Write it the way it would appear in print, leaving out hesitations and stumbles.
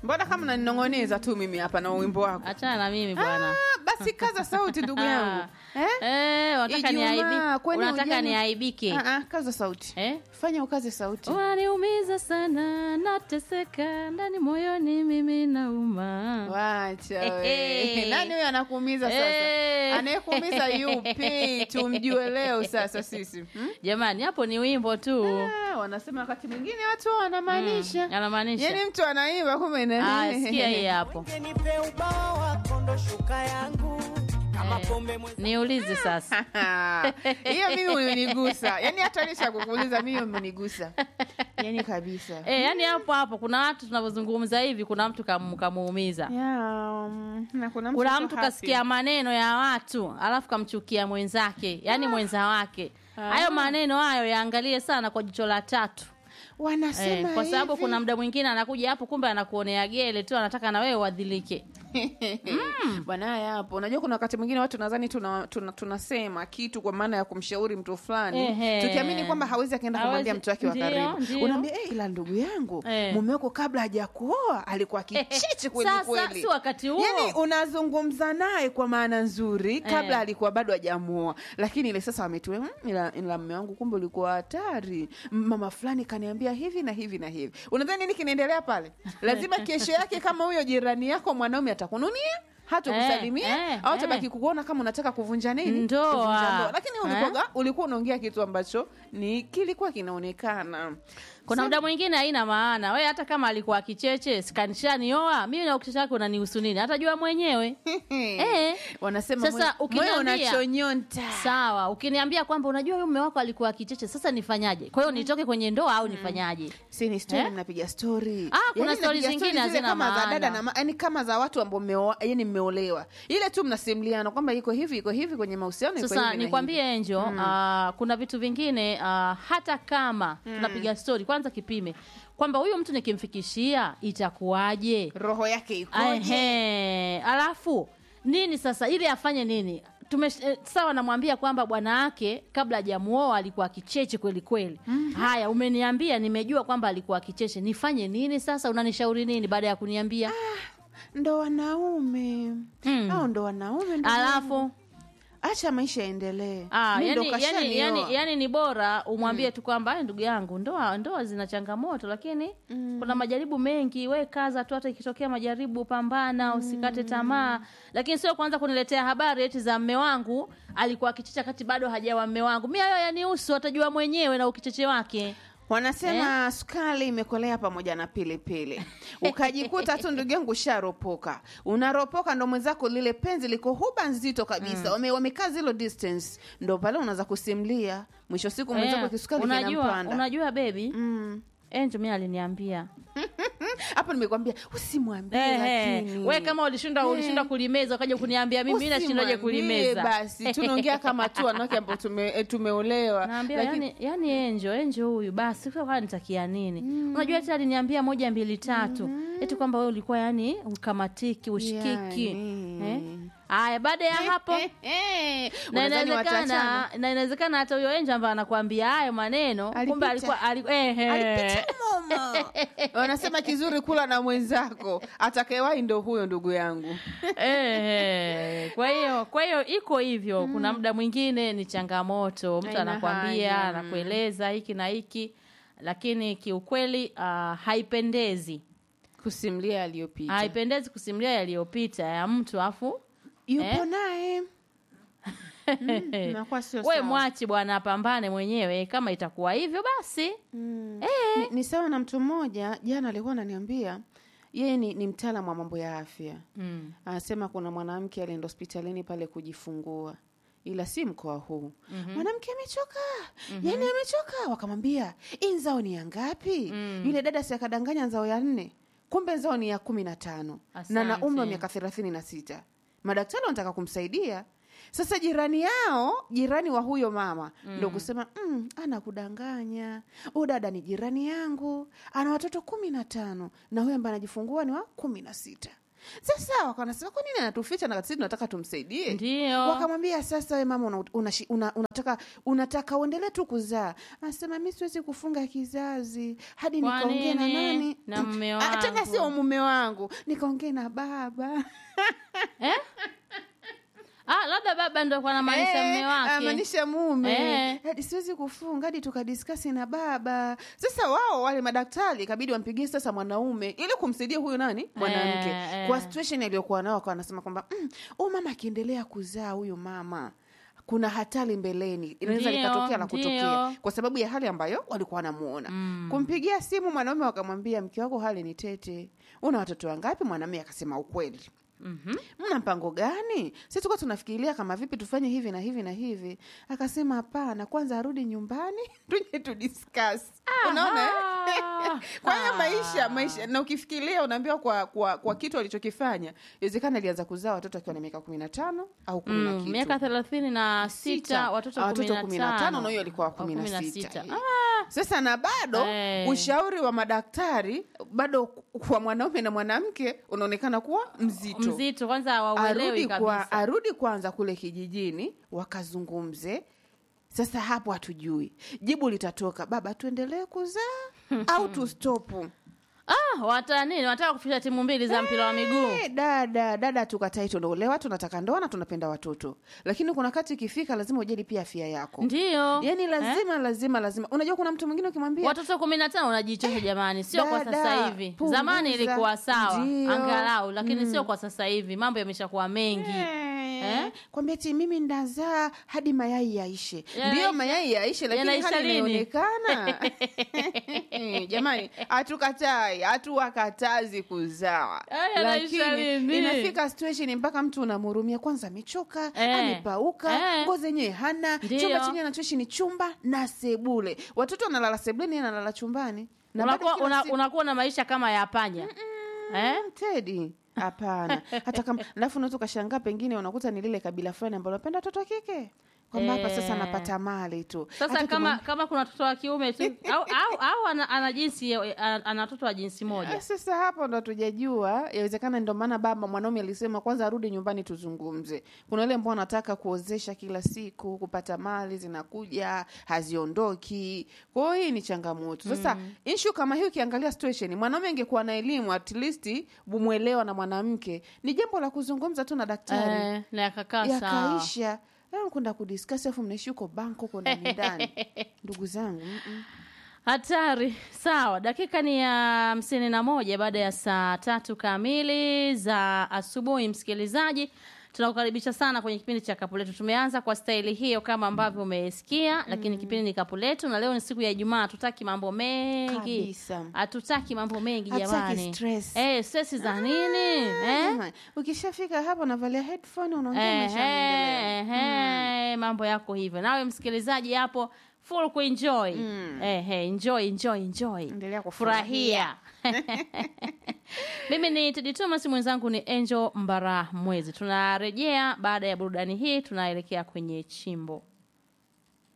Mbona kama unaninong'oneza tu mimi hapa na wimbo wako? Achana na mimi bwana. Basi kaza sauti ndugu yangu. Unataka niaibike? Unataka niaibike? Kaza sauti. Fanya ukaze sauti. Unaniumiza sana, nateseka ndani moyoni mimi nauma. Wacha wewe. Nani huyo anakuumiza sasa? Anayekuumiza yupi? Tumjue leo sasa sisi. Jamani, hapo ni wimbo tu. Wanasema wakati mwingine watu wanamaanisha. Anamaanisha. Yaani mtu anaimba kumbe na. Sikia hii hapo. Nipe ubao wako ndo shuka yangu. Niulize sasa. Hiyo mimi unanigusa. Yaani hata nisha kukuuliza mimi umenigusa. Yaani kabisa. Yaani hapo kuna watu tunapozungumza hivi kuna mtu kamuumiza. Na kuna mtu kasikia maneno ya watu alafu kamchukia mwenzake, yaani mwenza wake. Hayo maneno hayo yaangalie sana kwa jicho la tatu. Wanasema kwa sababu kuna muda mwingine anakuja hapo kumbe anakuonea gele tu, anataka na wewe uadhilike. Bwana hapo unajua kuna wakati mwingine watu nadhani tunasema kitu kwa maana ya kumshauri mtu fulani tukiamini kwamba hawezi akaenda kumwambia mtu wake wa karibu. Unaambia ila ndugu yangu mume wako kabla hajakuoa alikuwa kichichi kweli kweli. Sasa si wakati huo. Yaani unazungumza naye kwa maana nzuri kabla alikuwa bado hajamuoa, lakini ile sasa ametue ila mume wangu kumbe ulikuwa hatari. Mama fulani kaniambia hivi na hivi na hivi. Unadhani nini kinaendelea pale? Lazima kesho yake kama huyo jirani yako mwanaume atakununia, hata kusalimia au tabaki kukuona kama unataka kuvunja nini? Ndoa. Lakini ulikuwa unaongea kitu ambacho kilikuwa kinaonekana. Kuna muda mwingine haina maana. Wewe hata kama alikuwa kicheche, sikanishanioa, mimi na ukicheche wako unanihusu nini? Hatajua mwenyewe. Wanasema sasa moyo unachonyonta. Sawa, ukiniambia kwamba unajua huyo mume wako alikuwa kicheche, sasa nifanyaje? Kwa hiyo nitoke kwenye ndoa au nifanyaje? Si ni story mnapiga story. Kuna story zingine hazina maana. Kama za dada na yani kama za watu ambao yani mmeolewa. Ile tu mnasimuliana kwamba iko hivi kwenye mahusiano iko hivi. Sasa nikwambie Angel, kuna vitu vingine hata kama tunapiga story, kwanza kipime kwamba huyu mtu nikimfikishia itakuwaje, roho yake ikoje, alafu nini sasa ili afanye nini. Sawa, namwambia kwamba bwana wake kabla hajamuoa alikuwa kicheche kweli kweli. Haya, umeniambia, nimejua kwamba alikuwa kicheche, nifanye nini sasa? Unanishauri nini baada ya kuniambia? Ndo wanaume au ndo wanaume alafu acha maisha yaendelee. Yani ni bora umwambie tu kwamba ndugu yangu, ndoa zina changamoto, lakini kuna majaribu mengi, wewe kaza tu, hata ikitokea majaribu pambana, usikate tamaa. Lakini sio kwanza kuniletea habari eti za mume wangu alikuwa kicheche kati bado hajawa mume wangu. Mimi hayo yanihusu, atajua mwenyewe na ukicheche wake. Wanasema sukari imekolea pamoja na pilipili. Ukajikuta tu ndugu yangu sharopoka. Unaropoka ndo mwenzako lile penzi liko huba nzito kabisa. Wamekaa zilo distance. Ndo pale unaanza kusimulia. Mwisho siku mwenzako kisukari kinampanda. Unajua baby? Angel mimi aliniambia. Hapo nimekwambia usimwambie, lakini wewe kama ulishinda kulimeza ukaja kuniambia mimi nashindaje kulimeza. Basi tunaongea kama tu wanawake ambao tumeolewa. Lakini yani Angel huyu basi kwa nitakia nini? Unajua eti aliniambia 1 2 3 eti kwamba wewe ulikuwa yani ukamatiki ushikiki. Haya, baada ya hapo na inawezekana hata huyo Angel ambaye anakuambia hayo maneno kumbe alikuwa alipita mama. Wanasema kizuri kula na mwenzako, atakayewahi ndo huyo ndugu yangu. Kwa hiyo iko hivyo. Kuna muda mwingine ni changamoto, mtu anakuambia anakueleza hiki na hiki, lakini kiukweli haipendezi kusimulia yaliyopita. Haipendezi kusimulia yaliyopita ya mtu afu yupo naye. Wewe mwachi bwana apambane mwenyewe kama itakuwa hivyo basi. Ni sawa na mtu mmoja jana alikuwa ananiambia yeye ni mtaalamu wa mambo ya afya. Anasema kuna mwanamke alienda hospitalini pale kujifungua, ila si mkoa huu. Mwanamke amechoka. Yaani amechoka. Wakamwambia, "Nzao ni ya ngapi?" Yule dada si akadanganya nzao ya 4. Kumbe nzao ni ya 15. Na umri wa miaka 36. Madaktari wanataka kumsaidia. Sasa jirani wa huyo mama ndio kusema anakudanganya. Dada ni jirani yangu, ana watoto 15 na huyo ambaye anajifungua ni wa 16. Sasa wakanasema kwa nini anatuficha na sisi tunataka tumsaidie? Ndio. Wakamwambia sasa wewe mama unataka uendelee tu kuzaa. Anasema mimi siwezi kufunga kizazi hadi nikaongee na nani? Na mume wangu. Tena sio mume wangu. Nikaongee na baba. Labda baba ndio kwa maanisha mume wake. Maanisha mume. Hadi siwezi kufunga hadi tukadiskasi na baba. Sasa wao wale madaktari ikabidi wampigie sasa mwanaume ili kumsaidia huyo nani? Mwanamke. Kwa situation aliyokuwa nao kwa anasema kwamba mama akiendelea kuzaa huyo mama kuna hatari mbeleni, inaweza likatokea la kutokea kwa sababu ya hali ambayo walikuwa wanamuona. Kumpigia simu mwanaume wakamwambia mke wako hali ni tete. Una watoto wangapi? Mwanaume akasema ukweli. Mna mpango gani? Sisi tuko tunafikiria kama vipi tufanye hivi na hivi na hivi. Akasema hapana, kwanza arudi nyumbani tuje tu discuss. Unaona? Kwa hiyo maisha na ukifikiria unaambiwa kwa kitu alichokifanya, inawezekana alianza kuzaa watoto akiwa na miaka 15 au 10 na kitu. Miaka 36 watoto 15 na hiyo alikuwa 16. Sasa na bado ushauri wa madaktari bado kwa mwanaume na mwanamke unaonekana kuwa mzito. Kwanza wauelewi kabisa. Arudi kwanza kule kijijini wakazungumze. Sasa hapo hatujui jibu litatoka baba tuendelee kuzaa au tu stop. Wanataka kuficha timu mbili za mpira wa miguu. Dada tukatai tunaolewa, tunataka ndoa na tunapenda watoto. Lakini kuna wakati ikifika lazima ujali pia afya yako. Ndio. Yaani lazima. Unajua kuna mtu mwingine ukimwambia watoto 15 unajichosha jamani, sio kwa sasa hivi. Zamani ilikuwa sawa angalau, lakini sio kwa sasa hivi. Mambo yameshakuwa mengi. Kwambia eti mimi ndazaa hadi mayai yaishe. Ndio mayai yaishe lakini hali inaonekana. Jamani, hatuwakatazi kuzaa. Lakini inafika situation mpaka mtu unamhurumia, kwanza amechoka, amepauka, ngozi yenyewe hana, chumba chenye anachoishi ni chumba na sebule. Watoto wanalala sebuleni na analala chumbani. Na unakuwa na maisha kama ya panya. Teddy. Hapana. Hata kama alafu unaweza ukashangaa pengine unakuta ni lile kabila fulani ambalo napenda watoto wa kike. Kwamba hapa sasa napata mali tu. Sasa kama kuna watoto wa kiume tu au ana watoto wa jinsi moja. Sasa hapo ndo tujajua. Yawezekana ndio maana baba mwanaume alisema kwanza arudi nyumbani tuzungumze. Kuna wale ambao wanataka kuozesha kila siku, kupata mali zinakuja, haziondoki. Kwa hiyo hii ni changamoto. Sasa issue kama hiyo ukiangalia situation, mwanaume angekuwa na elimu at least bumuelewa na mwanamke, ni jambo la kuzungumza tu na daktari. Na yakakaa sawa. Yakaisha. Leo kwenda kudiscuss afu mnaishi huko banko huko ndani. Ndugu zangu. Hatari. Sawa, dakika ni ya 51 baada ya saa 3 kamili za asubuhi. Msikilizaji, tunakukaribisha sana kwenye kipindi cha Kapu Letu. Tumeanza kwa staili hiyo kama ambavyo umesikia, lakini kipindi ni Kapu Letu na leo ni siku ya Ijumaa. Hatutaki mambo mengi. Hatutaki mambo mengi jamani. Stress za nini? Ukishafika hapo unavalia headphone unaongea maisha mambo yako hivyo. Nawe msikilizaji hapo full kuenjoy. Enjoy. Endelea kufurahia. Mimi ni Teddy Thomas, mwenzangu ni Angel Mbara Mwezi. Tunarejea baada ya burudani hii, tunaelekea kwenye chimbo.